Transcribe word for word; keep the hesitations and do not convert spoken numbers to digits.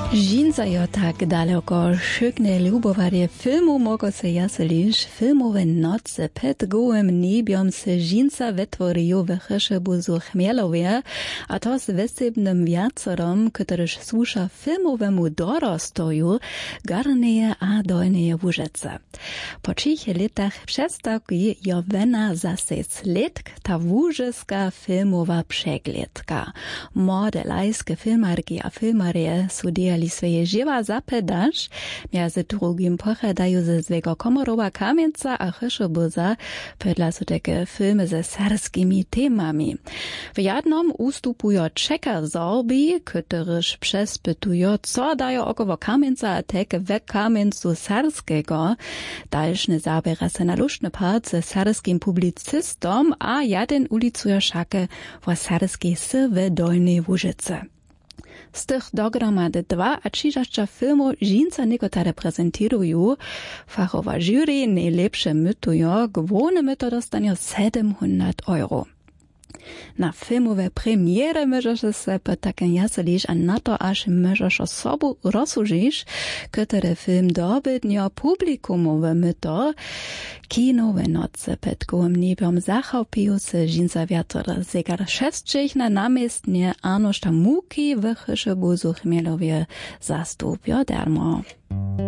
Žinca jo tak daleko šykne ljubovarje filmu mogo se jaseliš filmove noce ped gołym niebiom se žinca vetvoriju v Chešebuzu Chmielovje, a to s vesebnym viacorom, ktoryż słuša filmowemu dorostoju garneje a dojneje Łużece. Po čich letach przestawki jo wena zase sledk ta łużyska filmowa przeglėdka. Modelajske filmarki a filmarie sudijali swoje żywa zapedaż, między drugim pochadają ze zwego Komorowa Kamieńca a Chešebuza, pedla su takie filmy ze sarskimi temami. W jednom ustupują czeka zorbi, któryż przespytują, co dają około Kamieńca a tek we Kamieńcu sarskiego. Dalszny zabiera se na luszny part ze sarskim publicystom, a jeden ulicuje szakę w sarskiej sylwy Dolnej Łużyce. Z tych dogromady dwa a trzydzieści filmów žinca niekota reprezentują. Fachowa jury najlepsze mytują, główne myto dostanie siedemset euro. Na filmowe premiere możesz se po takim jaselisz, a na to aż możesz osobu rozsłużyć, który film dobydnio publikumowe myto. Kinowe noce pod gołym niebiom zachopił se žinca wiatr zegar szesćich na namiestnie Arnošta Muki w Chešebuzu Chmielowie zastupio dermo.